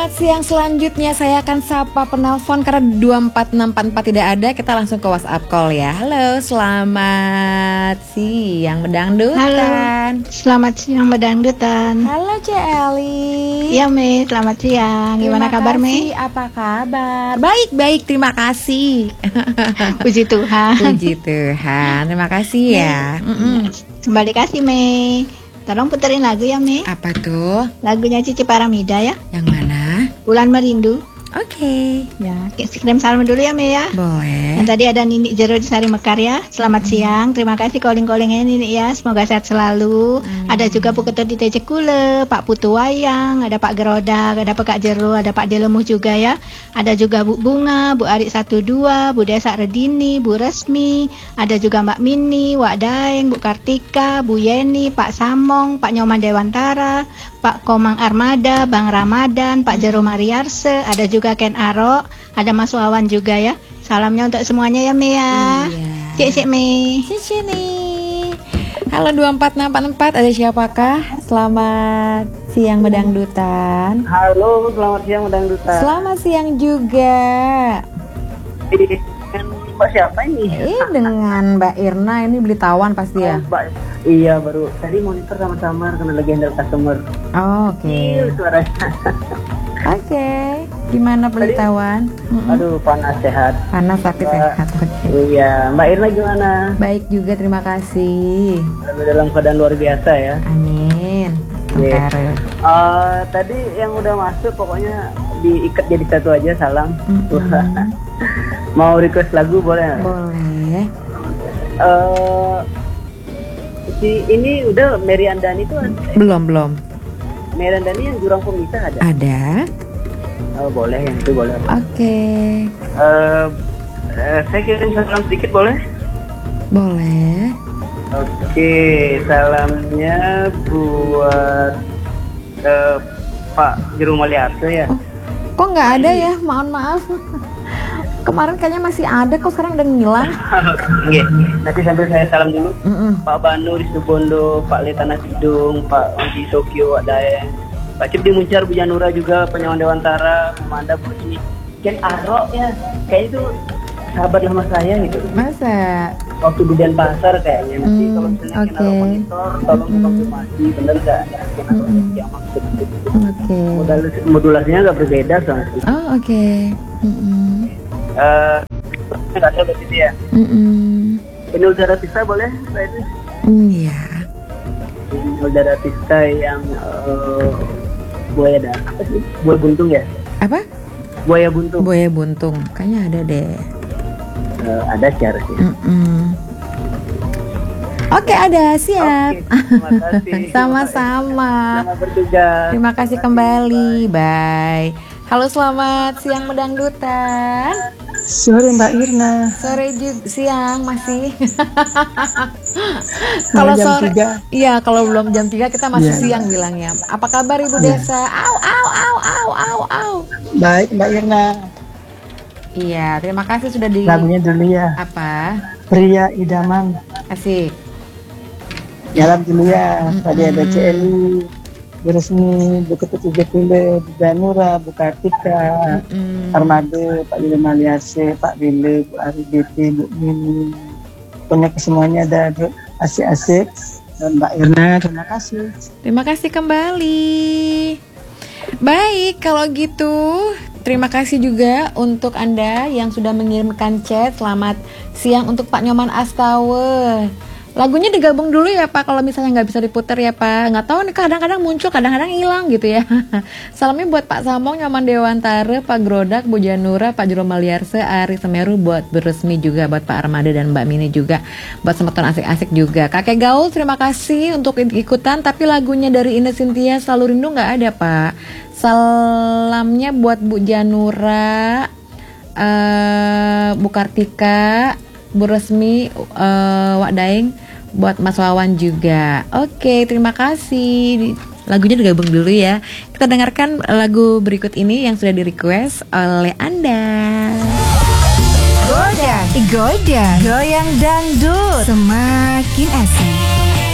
selamat siang. Selanjutnya saya akan sapa penelpon karena 24644 tidak ada. Kita langsung ke WhatsApp call ya. Halo, selamat siang Medangdutan. Halo, selamat siang Medangdutan. Halo Cek Eli. Iya Mei, selamat siang. Gimana kabar Mei? Apa kabar? Baik, terima kasih. Puji Tuhan. Puji Tuhan, terima kasih ya. Kembali kasih Mei. Tolong puterin lagu ya Mei. Apa tuh? Lagunya Cici Paramida ya. Yang mana? Bulan Merindu. Oke. Ya, kirim salam dulu ya Mei ya. Boleh. Dan tadi ada Nini Jero di Sari Mekar ya. Selamat siang. Terima kasih calling-callingnya Nini ya. Semoga sehat selalu. Ada juga Bu Ketua di Tejekule, Pak Putu Wayang, ada Pak Gerodak, ada Pak Jero, ada Pak Delemuh juga ya. Ada juga Bu Bunga, Bu Arik 12, Bu Desa Redini, Bu Resmi, ada juga Mbak Mini, Wak Daeng, Bu Kartika, Bu Yeni, Pak Samong, Pak Nyoman Dewantara, Pak Komang Armada, Bang Ramadan, Pak Jero Mariarse, ada juga Ken Aro, ada Mas Wawan juga ya. Salamnya untuk semuanya ya Mei ya. Iya. Cik Mei. Cici nih. Halo 24644, ada siapakah? Selamat siang Medangdutan. Halo, selamat siang Medangdutan. Selamat siang juga. Mbak siapa ini? Dengan Mbak Irna, ini beli tawan pasti ya? Iya, baru tadi monitor sama-sama karena lagi handle customer. Oh, oke. Iya, suaranya. Oke, gimana beli tawan? Aduh, panas sehat. Panas tapi sehat. Oke. Iya, Mbak Irna gimana? Baik juga, terima kasih. Dalam keadaan luar biasa ya. Amin. Iya. Bentar. Tadi yang udah masuk pokoknya diikat jadi satu aja, salam. Mau request lagu boleh? Boleh. Ini udah Mary Andani itu Belum. Mary Andani yang Jurang Pemisah ada? Ada. Oh, boleh, yang itu boleh. Oke. Saya kirim salam sedikit boleh? Boleh. Oke, salamnya buat Pak Jero Mariarse ya. Kok nggak ada ya? Maaf. Kemarin kayaknya masih ada, kok sekarang udah ngilang. Oke, nanti sambil saya salam dulu. Pak Banu di Situbondo, Pak Letana Tidung, Pak Udi Tokyo, ada Pak Cipdi Muncar, Bu Janura juga, Penyawan Dewantara, Manda Bu Resmi, Ken Aro ya. Kayaknya itu sahabat lama saya gitu. Masa? Waktu di Denpasar kayaknya. Nanti kalau misalnya Ken Aro monitor, tolong konfirmasi bener nggak Ken Aro yang maksud gitu. Oke. Modulasinya nggak berbeda soalnya. Oh, oke. Nggak ada berarti ya. Inul Daratista boleh Mbak itu? Iya. Inul Daratista yang buaya apa sih? Buaya buntung ya? Apa? Buaya buntung. Buaya buntung. Kayaknya ada deh. Ada secara sih. Oke, ada, siap. Oke, terima kasih. Sama-sama. Selamat bertugas. Terima kasih kembali. Bye. Halo, selamat siang Medangdutan. Sore Mbak Irna. Sore juga, siang masih. Kalau Kalau jam sore, 3. iya, kalau belum jam 3 kita masih Iya. siang bilangnya. Apa kabar Ibu Desa? Au. Baik Mbak Irna. Iya, terima kasih sudah di. Lagunya dulu ya. Apa? Pria Idaman. Asik. Jalan dulu ya. Tadi ada Celi, Bu Resmi, Bu Ketua Tejekule, Bu Janura, Bu Kartika, Armada, Pak Jero Mariarse, Pak Bile, Bu Ari BP, Bu Mini. Pokoknya kesemuanya ada asik-asik. Dan Mbak Irna, terima kasih. Terima kasih kembali. Baik, kalau gitu terima kasih juga untuk Anda yang sudah mengirimkan chat. Selamat siang untuk Pak Nyoman Astawe. Lagunya digabung dulu ya Pak, kalau misalnya nggak bisa diputar ya Pak. Nggak tahu nih, kadang-kadang muncul, kadang-kadang hilang gitu ya. Salamnya buat Pak Samong, Nyoman Dewantara, Pak Gerodak, Bu Janura, Pak Jero Mariarse, Ari Semeru, buat Beresmi juga, buat Pak Armada dan Mbak Mini juga, buat semeton asik-asik juga. Kakek Gaul, terima kasih untuk ikutan. Tapi lagunya dari Ine Cynthia, Selalu Rindu nggak ada Pak. Salamnya buat Bu Janura, Bu Kartika, Bu Resmi, Wak Daeng, buat Mas Wawan juga. Oke, terima kasih. Lagunya digabung dulu ya. Kita dengarkan lagu berikut ini yang sudah di-request oleh Anda. Goyang, goyang, goyang dangdut, semakin asik.